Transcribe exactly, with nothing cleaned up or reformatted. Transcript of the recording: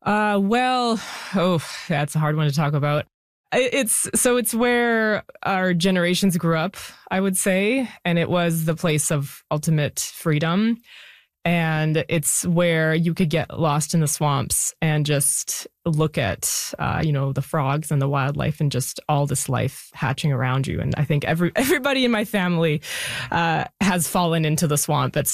Uh, well, oh, that's a hard one to talk about. I- It's so it's where our generations grew up, I would say, and it was the place of ultimate freedom. And it's where you could get lost in the swamps and just look at, uh, you know, the frogs and the wildlife and just all this life hatching around you. And I think every everybody in my family uh, has fallen into the swamp at